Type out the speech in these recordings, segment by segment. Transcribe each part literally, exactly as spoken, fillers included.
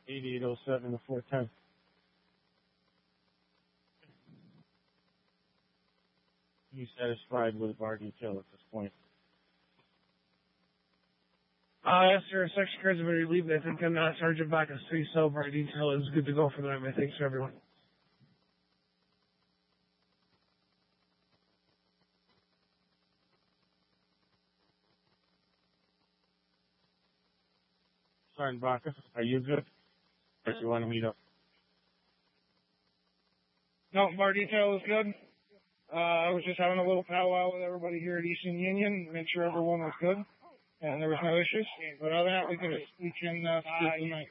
eighty-eight oh seven to four ten. You satisfied with bar detail at this point? Uh, yes, sir. Section cards have been relieved. I think I'm not Sergeant Bacchus three cell bar detail is good to go for them. I think so, everyone. Sergeant Bacchus, are you good? Or do you want to meet up? No, bar detail is good. Uh, I was just having a little powwow with everybody here at Eastern Union, make sure everyone was good, and there was no issues. But other than that, we can we can uh, speak tonight.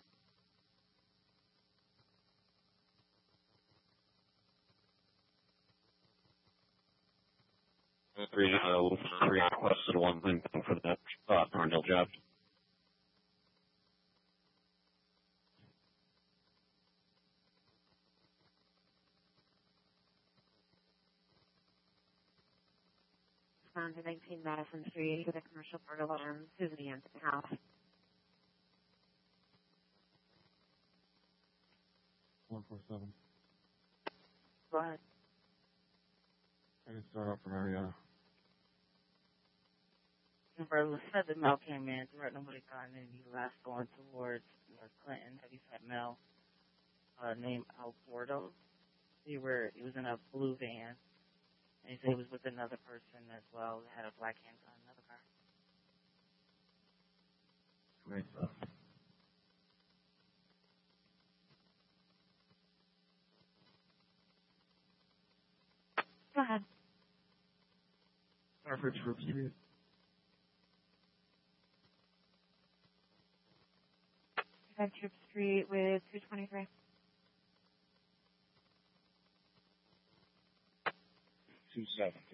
Three, uh, three requested one thing for that uh, Thorndale job. one nineteen Madison Street with a commercial portal alarm, Susan Anson House. one four seven. Go ahead. I can start up from Marietta. Number said the mail came in. Direct nobody got in. He last going towards North Clinton. Heavyset mail. Uh, named Albordo. He were he was in a blue van. And he said he was with another person as well. That had a black hand on another car. Great. Go ahead. Harford Troop Street. Five Troop Street with two twenty-three. two seven.